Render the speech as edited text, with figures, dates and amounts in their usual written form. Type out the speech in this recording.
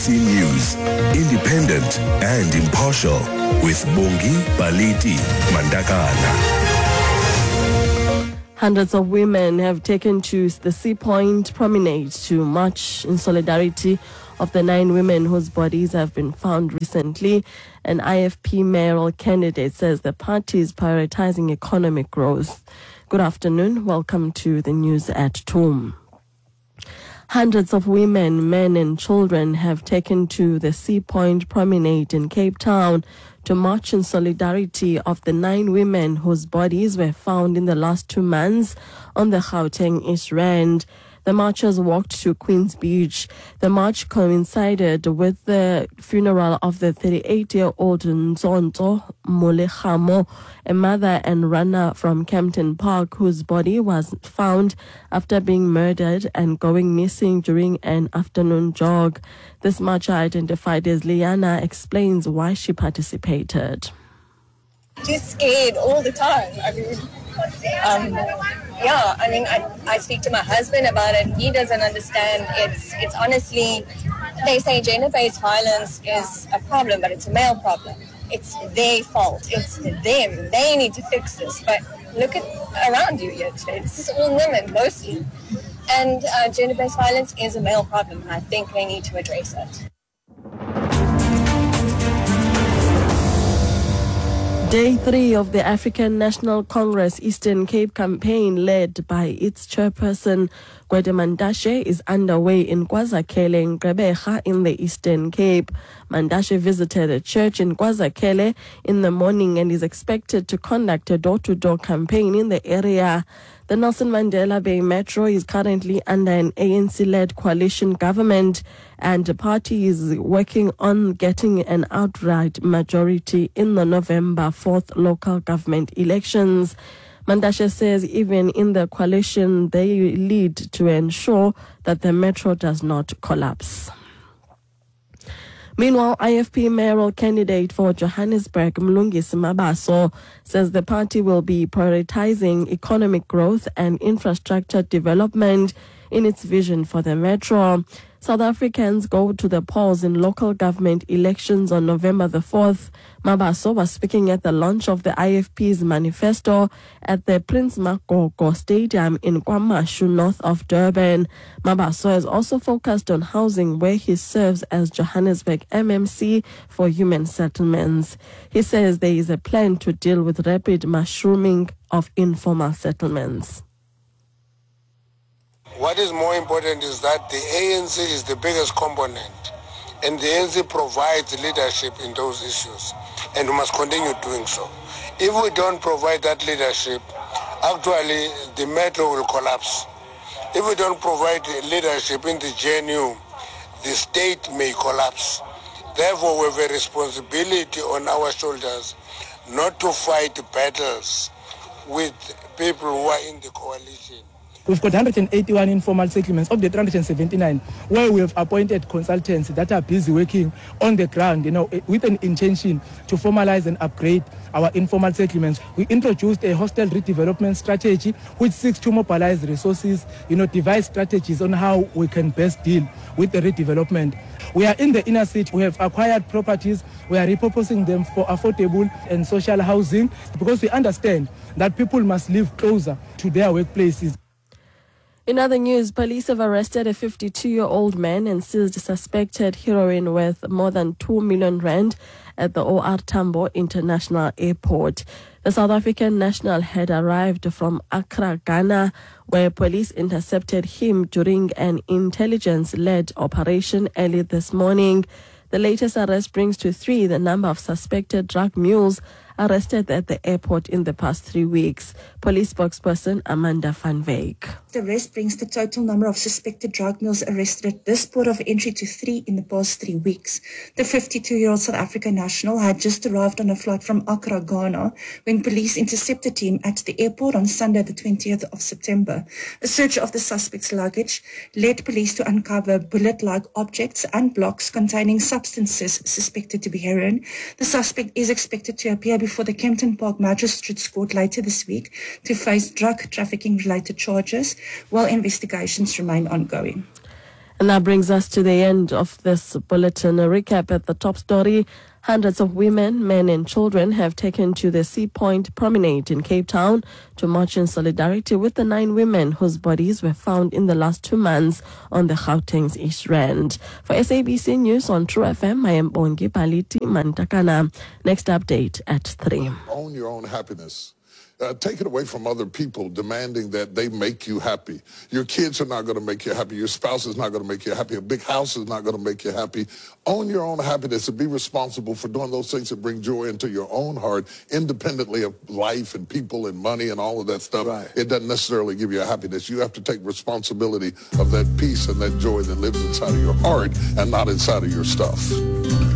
SABC News, independent and impartial, with Bongi Baliti Mandakana. Hundreds of women have taken to the Sea Point promenade to march in solidarity of the 9 women whose bodies have been found recently. An IFP mayoral candidate says the party is prioritizing economic growth. Good afternoon. Welcome to the news at 2. Hundreds of women, men and children have taken to the Sea Point promenade in Cape Town to march in solidarity of the 9 women whose bodies were found in the last 2 months on the Gauteng East Rand. The marchers walked to Queen's Beach. The march coincided with the funeral of the 38-year-old Nzonto Molechamo, a mother and runner from Kempton Park, whose body was found after being murdered and going missing during an afternoon jog. This marcher, identified as Liana, explains why she participated. Just scared all the time. I speak to my husband about it. He doesn't understand. It's honestly, they say gender-based violence is a problem, but it's a male problem. It's their fault. It's them. They need to fix this. But look at around you here today. This is all women, mostly. And gender-based violence is a male problem. I think they need to address it. Day 3 of the African National Congress Eastern Cape campaign, led by its chairperson, Gwede Mantashe, is underway in KwaZakhele, Gqeberha, in the Eastern Cape. Mantashe visited a church in KwaZakhele in the morning and is expected to conduct a door-to-door campaign in the area. The Nelson Mandela Bay Metro is currently under an ANC-led coalition government, and the party is working on getting an outright majority in the November 4th local government elections. Mantashe says even in the coalition, they lead to ensure that the metro does not collapse. Meanwhile, IFP mayoral candidate for Johannesburg, Mlungisi Mabaso, says the party will be prioritizing economic growth and infrastructure development in its vision for the metro. South Africans go to the polls in local government elections on November the 4th. Mabaso was speaking at the launch of the IFP's manifesto at the Prince Makoko Stadium in KwaMashu, north of Durban. Mabaso has also focused on housing, where he serves as Johannesburg MMC for human settlements. He says there is a plan to deal with rapid mushrooming of informal settlements. What is more important is that the ANC is the biggest component, and the ANC provides leadership in those issues, and we must continue doing so. If we don't provide that leadership, actually the metro will collapse. If we don't provide leadership in the GNU, the state may collapse. Therefore, we have a responsibility on our shoulders not to fight battles with people who are in the coalition. We've got 181 informal settlements of the 379, where we have appointed consultants that are busy working on the ground, with an intention to formalize and upgrade our informal settlements. We introduced a hostel redevelopment strategy, which seeks to mobilize resources, devise strategies on how we can best deal with the redevelopment. We are in the inner city. We have acquired properties. We are repurposing them for affordable and social housing, because we understand that people must live closer to their workplaces. In other news, police have arrested a 52-year-old man and seized suspected heroin worth more than 2 million rand at the OR Tambo International Airport. The South African national had arrived from Accra, Ghana, where police intercepted him during an intelligence-led operation early this morning. The latest arrest brings to 3 the number of suspected drug mules arrested at the airport in the past 3 weeks. Police spokesperson Amanda van Wyk. The arrest brings the total number of suspected drug mules arrested at this port of entry to 3 in the past 3 weeks. The 52-year-old South African national had just arrived on a flight from Accra, Ghana, when police intercepted him at the airport on Sunday, the 20th of September. A search of the suspect's luggage led police to uncover bullet-like objects and blocks containing substances suspected to be heroin. The suspect is expected to appear before the Kempton Park Magistrates Court later this week to face drug trafficking-related charges, while investigations remain ongoing. And that brings us to the end of this bulletin. A recap at the top story. Hundreds of women, men and children have taken to the Sea Point Promenade in Cape Town to march in solidarity with the 9 women whose bodies were found in the last 2 months on the Gauteng's East Rand. For SABC News on True FM, I am Bongi Paliti Mantakana. Next update at 3. Own your own happiness. Take it away from other people demanding that they make you happy. Your kids are not going to make you happy. Your spouse is not going to make you happy. A big house is not going to make you happy. Own your own happiness and be responsible for doing those things that bring joy into your own heart, independently of life and people and money and all of that stuff. Right. It doesn't necessarily give you a happiness. You have to take responsibility of that peace and that joy that lives inside of your heart and not inside of your stuff.